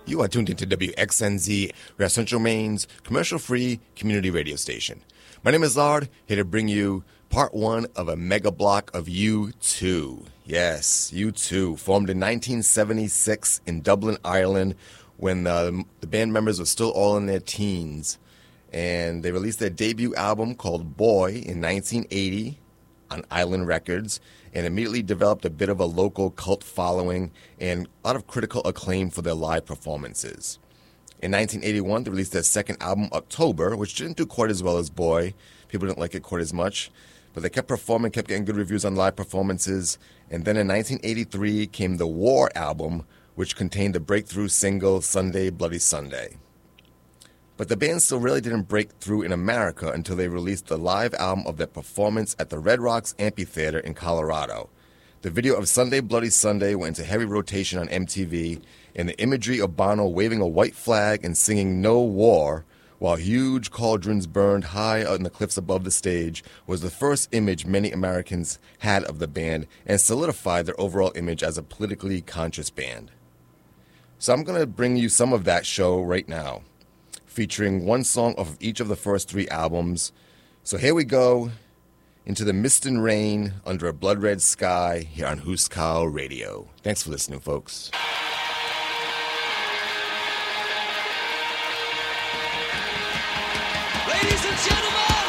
You are tuned into WXNZ, West Central Maine's commercial-free community radio station. My name is Lard, here to bring you part one of a mega block of U2. Yes, U2, formed in 1976 in Dublin, Ireland, when the band members were still all in their teens. And they released their debut album called Boy in 1980 on Island Records, and immediately developed a bit of a local cult following and a lot of critical acclaim for their live performances. In 1981, they released their second album, October, which didn't do quite as well as Boy. People didn't like it quite as much, but they kept performing, kept getting good reviews on live performances. And then in 1983 came the War album, which contained the breakthrough single, Sunday Bloody Sunday. But the band still really didn't break through in America until they released the live album of their performance at the Red Rocks Amphitheater in Colorado. The video of Sunday Bloody Sunday went into heavy rotation on MTV, and the imagery of Bono waving a white flag and singing No War while huge cauldrons burned high on the cliffs above the stage was the first image many Americans had of the band and solidified their overall image as a politically conscious band. So I'm going to bring you some of that show right now, featuring one song off of each of the first three albums. So here we go into the mist and rain under a blood red sky here on Huskal Radio. Thanks for listening, folks.